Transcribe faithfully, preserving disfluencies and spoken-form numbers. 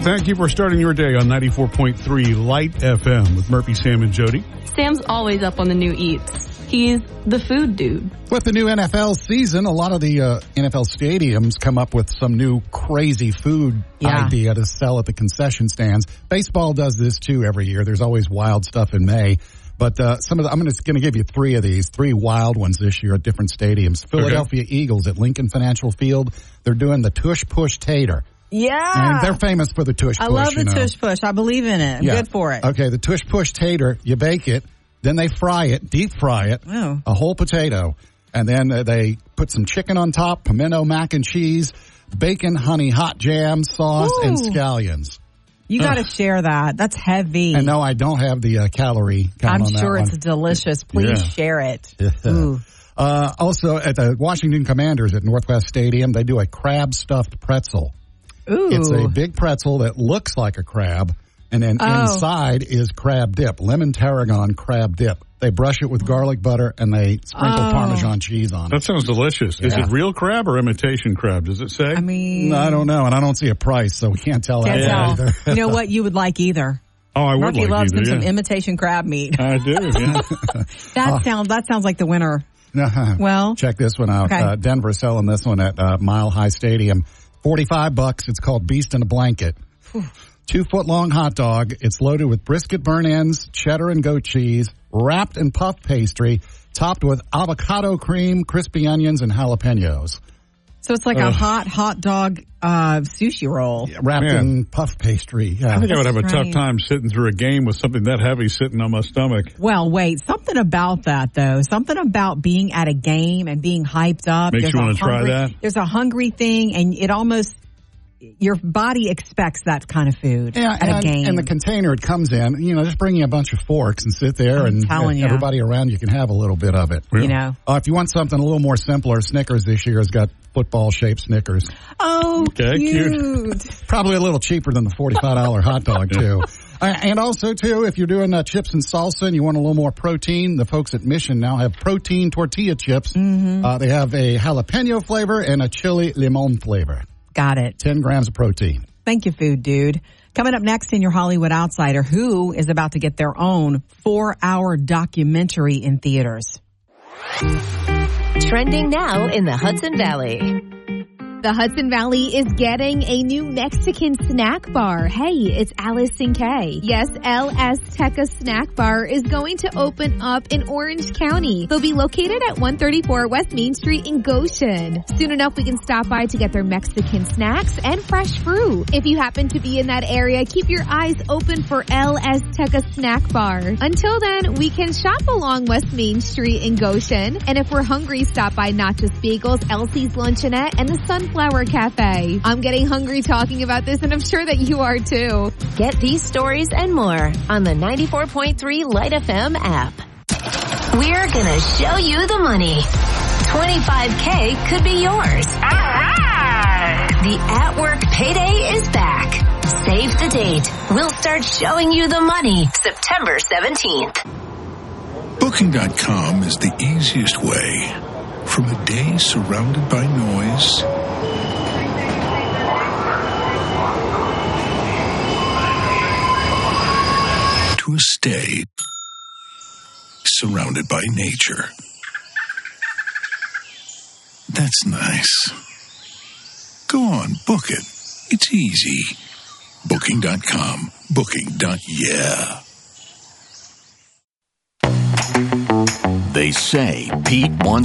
Thank you for starting your day on ninety-four point three Light F M with Murphy, Sam, and Jody. Sam's always up on the new eats. He's the food dude. With the new N F L season, a lot of the uh, N F L stadiums come up with some new crazy food yeah. idea to sell at the concession stands. Baseball does this too every year. There's always wild stuff in May. But uh, some of the, I'm going to give you three of these, three wild ones this year at different stadiums. Philadelphia okay. Eagles at Lincoln Financial Field. They're doing the Tush Push Tater. Yeah. And they're famous for the Tush Push. I love the you know. Tush Push. I believe in it. I'm yeah. good for it. Okay, the Tush Push Tater, you bake it, then they fry it, deep fry it, oh. a whole potato, and then uh, they put some chicken on top, pimento mac and cheese, bacon, honey, hot jam, sauce, Ooh. and scallions. You got to share that. That's heavy. And no, I don't have the uh, calorie count I'm on that sure one. it's delicious. Please yeah. share it. Ooh. Uh, also, at the Washington Commanders at Northwest Stadium, they do a crab-stuffed pretzel. Ooh. It's a big pretzel that looks like a crab, and then oh. inside is crab dip, lemon tarragon crab dip. They brush it with garlic butter, and they sprinkle oh. Parmesan cheese on it. That sounds delicious. Yeah. Is it real crab or imitation crab? Does it say? I mean... No, I don't know, and I don't see a price, so we can't tell can't that tell. either. You know what? You would like either. Oh, I would Murphy like loves either, him yeah. some imitation crab meat. I do, yeah. that, uh, sounds, that sounds like the winner. Well... Check this one out. Okay. Uh, Denver's selling this one at uh, Mile High Stadium. forty-five bucks. It's called Beast in a Blanket. Two-foot-long hot dog. It's loaded with brisket burn ends, cheddar and goat cheese, wrapped in puff pastry, topped with avocado cream, crispy onions, and jalapenos. So it's like Ugh. a hot, hot dog uh, sushi roll. Yeah, wrapped Man. in puff pastry. Yeah. I think I would have a Strange. tough time sitting through a game with something that heavy sitting on my stomach. Well, wait. Something about that, though. Something about being at a game and being hyped up. Makes There's you a wanna try hungry- that? There's a hungry thing, and it almost... Your body expects that kind of food Yeah, at and, a game. and the container it comes in, you know, just bring you a bunch of forks and sit there, I'm and, telling and you. everybody around you can have a little bit of it. You know. Uh, if you want something a little more simpler, Snickers this year has got football-shaped Snickers. Oh, Okay, cute. cute. Probably a little cheaper than the forty-five dollars hot dog, too. Uh, and also, too, if you're doing uh, chips and salsa and you want a little more protein, the folks at Mission now have protein tortilla chips. Mm-hmm. Uh, they have a jalapeno flavor and a chili limon flavor. Got it. ten grams of protein. Thank you, food dude. Coming up next in your Hollywood Outsider, who is about to get their own four-hour documentary in theaters? Trending now in the Hudson Valley. The Hudson Valley is getting a new Mexican snack bar. Hey, it's Alice and Kay. Yes, El Azteca Snack Bar is going to open up in Orange County. They'll be located at one thirty-four West Main Street in Goshen. Soon enough, we can stop by to get their Mexican snacks and fresh fruit. If you happen to be in that area, keep your eyes open for El Azteca Snack Bar. Until then, we can shop along West Main Street in Goshen. And if we're hungry, stop by Not Just Bagels, Elsie's Luncheonette, and the Sunflower Flower Cafe. I'm getting hungry talking about this, and I'm sure that you are too. Get these stories and more on the ninety-four point three Light F M app. We're gonna show you the money. twenty-five K could be yours. All right! The At Work Payday is back. Save the date. We'll start showing you the money September seventeenth. Booking dot com is the easiest way. From a day surrounded by noise to a stay surrounded by nature. That's nice. Go on, book it. It's easy. Booking dot com. Booking. Yeah. They say Pete wants